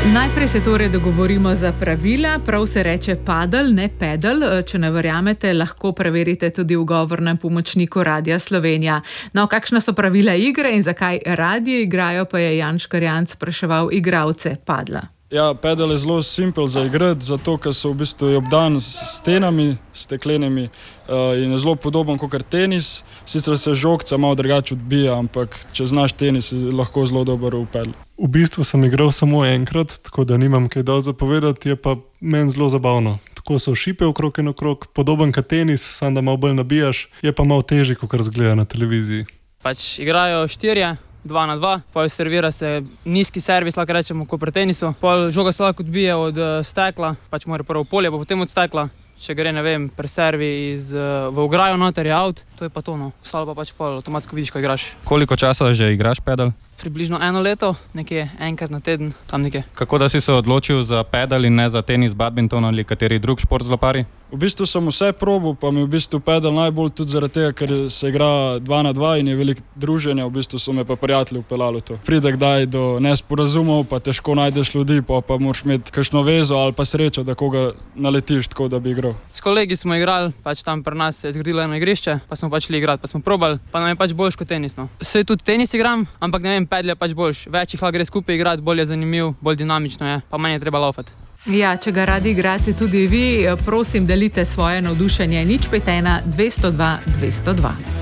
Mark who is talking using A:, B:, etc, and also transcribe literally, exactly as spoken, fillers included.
A: Najprej se torej dogovorimo za pravila, prav se reče padel, ne pedal. Če ne verjamete, lahko preverite tudi v govornem pomočniku Radia Slovenija. No, kakšna so pravila igre in zakaj radiji igrajo, pa je Jan Škarjanc spraševal igralce padla.
B: Ja, pedal je zelo simpel za igrati, zato ker so v bistvu obdan s stenami, steklenimi uh, in je zelo podoben kot tenis. Sicer se žogca malo drugače odbija, ampak če znaš tenis, je lahko zelo dober v pedlu.
C: V bistvu sem igral samo enkrat, tako da nimam kaj dosti zapovedati, je pa meni zelo zabavno. Tako so šipe okrog in okrog, podoben kot tenis, samo da malo bolj nabijaš, je pa malo težji, kot razgleda na televiziji.
D: Pač igrajo štirje. dva na dva, pol servira se nizki servis, lahko rečemo, kot pri tenisu. Pol žoga se lahko odbije od uh, stekla, pač mora prvo polje, pa potem od stekla. Če gre, ne vem, pri servi iz, uh, v ograjo noter je out, to je pa to, no. Ostalo pa pač pol avtomatsko vidiš, ko igraš.
E: Koliko časa že igraš pedal?
D: Približno eno leto, nekje enkrat na teden, tam nekje.
E: Kako da si se odločil za pedal in ne za tenis, badminton ali kateri drug šport z lopari?
B: V bistvu sem vse probal, pa mi v bistvu pedal najbolj tudi zaradi tega, ker se igra dva na dva in je veliko druženja, v bistvu so me pa prijatelji upeljali to. Pride kdaj do nesporazumov, pa težko najdeš ljudi, pa, pa moraš imeti kakšno vezo ali pa srečo, da koga naletiš tako, da bi igral.
D: S kolegi smo igrali, pač tam pri nas se je zgradilo eno igrišče, pa smo pač šli igrati, pa smo probali, pa nam je pač boljš kot tenis, no. Saj tudi tenis igram, ampak ne vem, pedal je pač boljš. Več jih lahko gre skupaj igrati, bolj je zanimiv, bolj dinamično je, pa manj je treba laufati.
A: Ja, če ga radi igrate tudi vi, prosim, delite svoje navdušenje. nič pet ena dvesto dva dvesto dva.